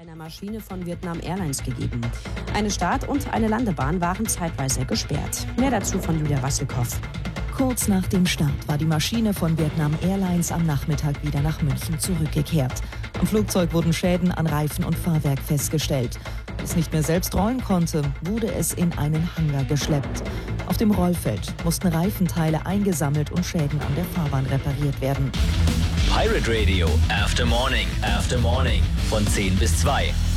einer Maschine von Vietnam Airlines gegeben. Eine Start- und eine Landebahn waren zeitweise gesperrt. Mehr dazu von Julia Wasselkow. Kurz nach dem Start war die Maschine von Vietnam Airlines am Nachmittag wieder nach München zurückgekehrt. Am Flugzeug wurden Schäden an Reifen und Fahrwerk festgestellt. Als es nicht mehr selbst rollen konnte, wurde es in einen Hangar geschleppt. Auf dem Rollfeld mussten Reifenteile eingesammelt und Schäden an der Fahrbahn repariert werden. Pirate Radio After Morning von 10 bis 2.